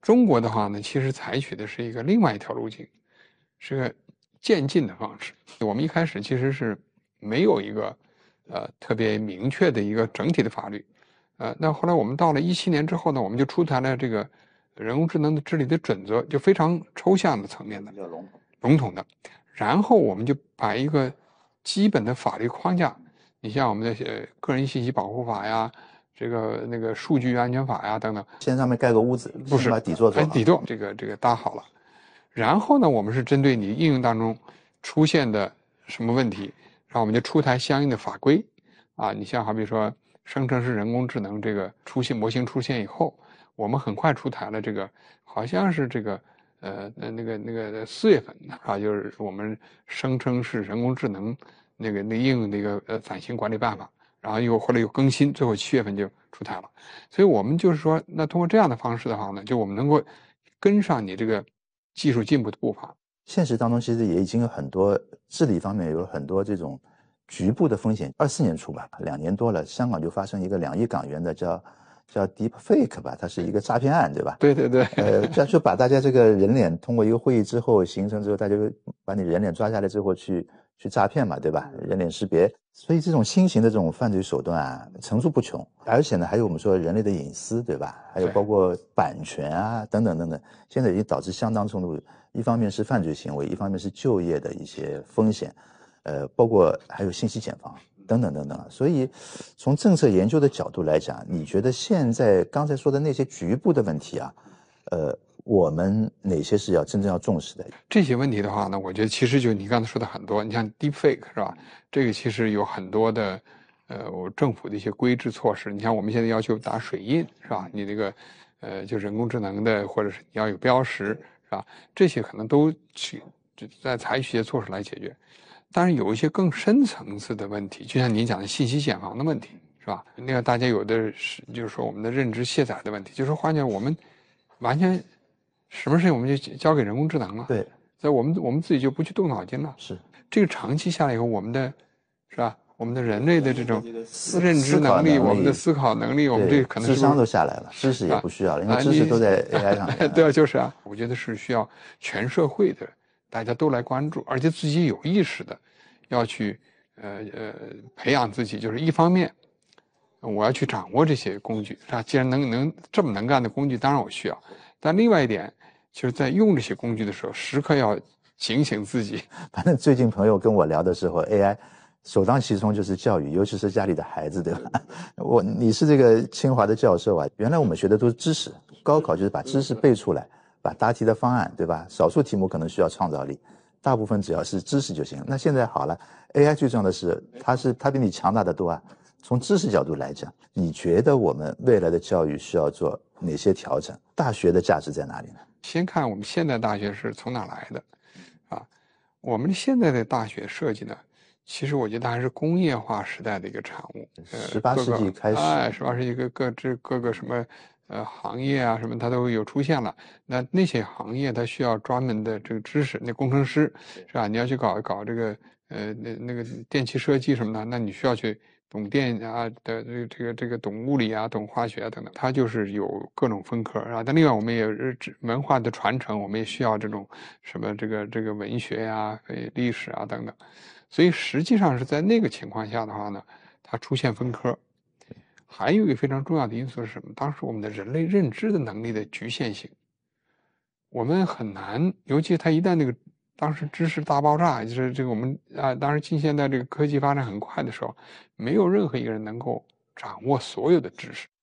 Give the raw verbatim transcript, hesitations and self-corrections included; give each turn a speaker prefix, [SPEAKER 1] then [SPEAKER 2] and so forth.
[SPEAKER 1] 中国的话呢，其实采取的是一个另外一条路径，是个渐进的方式。我们一开始其实是没有一个呃特别明确的一个整体的法律，呃，那后来我们到了一七年之后呢，我们就出台了这个人工智能的治理的准则，就非常抽象的层面的，
[SPEAKER 2] 比较笼统。
[SPEAKER 1] 笼统的。然后我们就把一个基本的法律框架，你像我们的呃个人信息保护法呀，这个那个数据安全法呀等等，
[SPEAKER 2] 先上面盖个屋子，
[SPEAKER 1] 不是
[SPEAKER 2] 先把底座做
[SPEAKER 1] 哎，
[SPEAKER 2] 好。
[SPEAKER 1] 底座这个这个搭好了。然后呢，我们是针对你应用当中出现的什么问题，然后我们就出台相应的法规啊。你像好比说生成式人工智能这个出现模型出现以后，我们很快出台了这个，好像是这个呃那个那个四月份啊，就是我们生成式人工智能那个那应用的一个呃暂行管理办法，然后又后来又更新，最后七月份就出台了。所以我们就是说，那通过这样的方式的话呢，就我们能够跟上你这个技术进步的步伐。
[SPEAKER 2] 现实当中其实也已经有很多治理方面有很多这种局部的风险。二四年初吧，两年多了，香港就发生一个两亿港元的叫叫 Deepfake 吧，它是一个诈骗案，对吧？
[SPEAKER 1] 对对对。
[SPEAKER 2] 呃，这就把大家这个人脸通过一个会议之后形成之后，大家就把你人脸抓下来之后去去诈骗嘛，对吧？人脸识别，所以这种新型的这种犯罪手段啊，层出不穷。而且呢，还有我们说人类的隐私，对吧？还有包括版权啊，等等等等，现在已经导致相当程度，一方面是犯罪行为，一方面是就业的一些风险，呃，包括还有信息茧房等等等等。所以，从政策研究的角度来讲，你觉得现在刚才说的那些局部的问题啊，呃，我们哪些是要真正要重视的？
[SPEAKER 1] 这些问题的话呢，我觉得其实就你刚才说的很多，你像 Deepfake 是吧？这个其实有很多的，呃，我政府的一些规制措施。你像我们现在要求打水印是吧？你这个，呃，就人工智能的，或者是你要有标识是吧？这些可能都去在采取一些措施来解决。但是有一些更深层次的问题，就像您讲的信息茧房的问题是吧？那个大家有的是就是说我们的认知卸载的问题，就是说换句话我们完全。什么事情我们就交给人工智能了？
[SPEAKER 2] 对，
[SPEAKER 1] 所以我们我们自己就不去动脑筋了。
[SPEAKER 2] 是
[SPEAKER 1] 这个长期下来以后，我们的，是吧？我们的人类的这种认知
[SPEAKER 2] 能
[SPEAKER 1] 力、我们的思考能力，我们这可能
[SPEAKER 2] 智商都下来了，知识也不需要了，因为知识都在 A I 上面。
[SPEAKER 1] 对啊，就是啊，我觉得是需要全社会的大家都来关注，而且自己有意识的要去呃呃培养自己，就是一方面。我要去掌握这些工具，是吧？既然能能这么能干的工具，当然我需要。但另外一点，就是在用这些工具的时候，时刻要警醒自己。
[SPEAKER 2] 反正最近朋友跟我聊的时候 ，A I 首当其冲就是教育，尤其是家里的孩子，对吧？我你是这个清华的教授啊，原来我们学的都是知识，高考就是把知识背出来，把答题的方案，对吧？少数题目可能需要创造力，大部分只要是知识就行。那现在好了 ，A I 最重要的是，它是它比你强大的多啊。从知识角度来讲，你觉得我们未来的教育需要做哪些调整？大学的价值在哪里呢？
[SPEAKER 1] 先看我们现在大学是从哪来的，啊，我们现在的大学设计呢，其实我觉得还是工业化时代的一个产物。
[SPEAKER 2] 十八世纪开始，
[SPEAKER 1] 哎，十八世纪各各这各个什么呃行业啊什么，它都有出现了。那那些行业它需要专门的这个知识，那工程师是吧？你要去搞搞这个呃那那个电气设计什么的，那你需要去。懂电啊的这个这个这个懂物理啊，懂化学啊等等，它就是有各种分科啊。但另外，我们也文化的传承，我们也需要这种什么这个这个文学呀、历史啊等等。所以实际上是在那个情况下的话呢，它出现分科。还有一个非常重要的因素是什么？当时我们的人类认知的能力的局限性，我们很难，尤其它一旦那个。当时知识大爆炸，就是这个我们啊，当时近现代这个科技发展很快的时候，没有任何一个人能够掌握所有的知识。